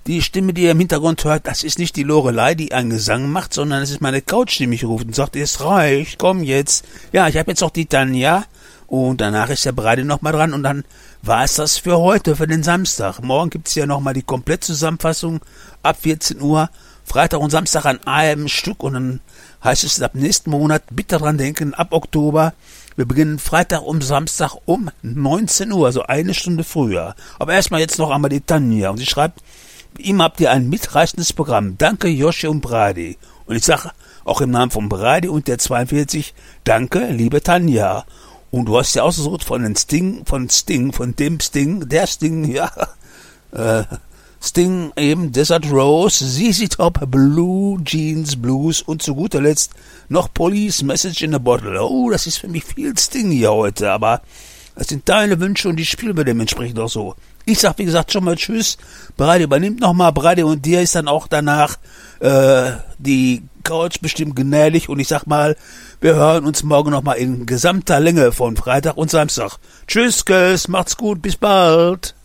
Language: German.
Die Stimme, die ihr im Hintergrund hört, das ist nicht die Lorelei, die einen Gesang macht, sondern es ist meine Couch, die mich ruft und sagt, es reicht, komm jetzt. Ja, ich habe jetzt auch die Tanja und danach ist der Breide nochmal dran und dann war es das für heute, für den Samstag. Morgen gibt's ja nochmal die Komplettzusammenfassung ab 14 Uhr, Freitag und Samstag an einem Stück und dann heißt es ab nächsten Monat, bitte dran denken, ab Oktober. Wir beginnen Freitag und Samstag um 19 Uhr, also eine Stunde früher. Aber erstmal jetzt noch einmal die Tanja und sie schreibt, ihm habt ihr ein mitreißendes Programm. Danke, Josche und Brady. Und ich sage auch im Namen von Brady und der 42, danke, liebe Tanja. Und du hast ja ausgesucht von dem Sting, der Sting, ja, Sting eben, Desert Rose, ZZ Top, Blue Jeans Blues und zu guter Letzt noch Police Message in a Bottle. Oh, das ist für mich viel Sting hier heute, aber das sind deine Wünsche und die spielen wir dementsprechend auch so. Ich sag, wie gesagt, schon mal Tschüss. Brady übernimmt nochmal. Brady und dir ist dann auch danach die Couch bestimmt gnädig. Und ich sag mal, wir hören uns morgen nochmal in gesamter Länge von Freitag und Samstag. Tschüss, Macht's gut, bis bald.